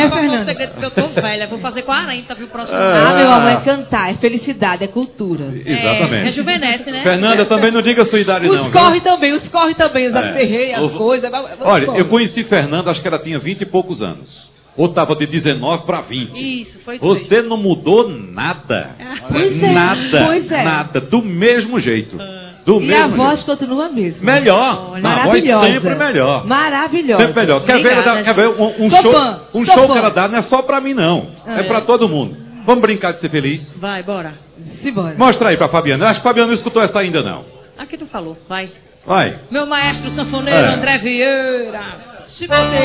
Fernanda? Qual é o segredo? Porque eu tô velha, vou fazer 40, viu, próximo Ah, meu amor, é cantar, é felicidade, é cultura. Exatamente. Rejuvenesce, né? Fernanda, também não diga a sua idade, não. Os corre também, os aperreios, as coisas. Olha, eu conheci Fernanda, acho que ela tinha 20 e poucos anos. Ou estava de 19 para 20. Isso, foi isso. Você não mudou nada. Pois é, Nada, pois é. nada. Do mesmo jeito. Do E mesmo a voz jeito. continua a mesma. Melhor. Olha, A voz maravilhosa. sempre melhor. Maravilhosa. Sempre melhor. Quer ver, Obrigada, quer ver um Sou show, fã, um sou show fã. que ela dá não é só para mim, não. É para todo mundo. Vamos brincar de ser feliz? Vai, bora. Simbora. Mostra aí para Fabiana. Acho que Fabiana não escutou essa ainda, não. Aqui tu falou, vai. Vai. Meu maestro sanfoneiro André Vieira.